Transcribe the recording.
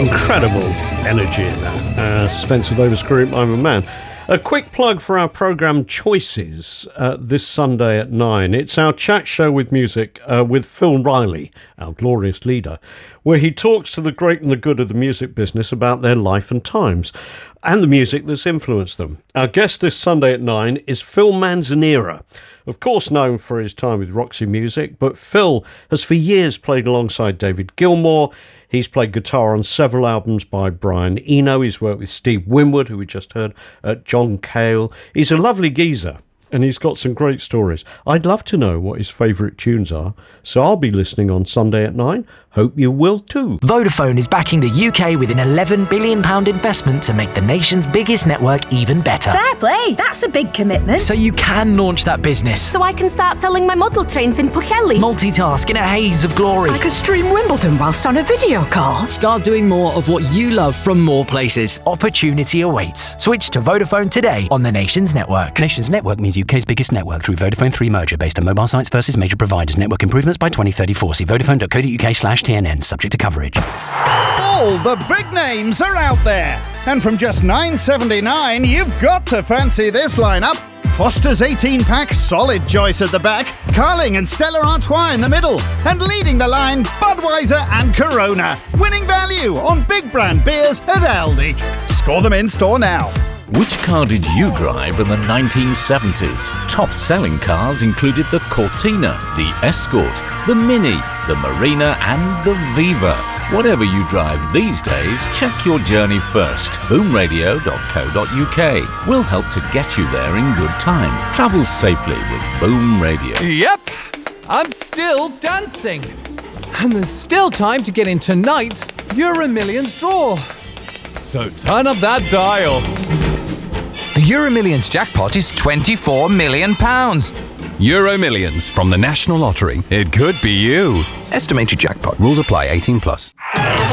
Incredible energy in that. Spencer Davis Group, I'm a Man. A quick plug for our programme Choices this Sunday at 9. It's our chat show with music with Phil Riley, our glorious leader, where he talks to the great and the good of the music business about their life and times and the music that's influenced them. Our guest this Sunday at 9 is Phil Manzanera, of course known for his time with Roxy Music, but Phil has for years played alongside David Gilmour. He's played guitar on several albums by Brian Eno. He's worked with Steve Winwood, who we just heard, John Cale. He's a lovely geezer, and he's got some great stories. I'd love to know what his favourite tunes are, so I'll be listening on Sunday at 9. Hope you will too. Vodafone is backing the UK with an £11 billion investment to make the nation's biggest network even better. Fair play, that's a big commitment. So you can launch that business. So I can start selling my model trains in Pwllheli. Multitask in a haze of glory. I could stream Wimbledon whilst on a video call. Start doing more of what you love from more places. Opportunity awaits. Switch to Vodafone today on the Nation's network. Nation's network means UK's biggest network through Vodafone 3 merger based on mobile sites versus major providers. Network improvements by 2034. See vodafone.co.uk/TNN, subject to coverage. All the big names are out there. And from just $9.79, you've got to fancy this lineup. Foster's 18-pack, solid choice at the back. Carling and Stella Artois in the middle. And leading the line, Budweiser and Corona. Winning value on big brand beers at Aldi. Score them in store now. Which car did you drive in the 1970s? Top-selling cars included the Cortina, the Escort, the Mini, the Marina and the Viva. Whatever you drive these days, check your journey first. boomradio.co.uk. We'll help to get you there in good time. Travel safely with Boom Radio. Yep, I'm still dancing. And there's still time to get in tonight's Euro Millions draw. So turn up that dial. The Euro Millions jackpot is £24 million. Euro Millions from the National Lottery. It could be you. Estimated jackpot. Rules apply. 18+.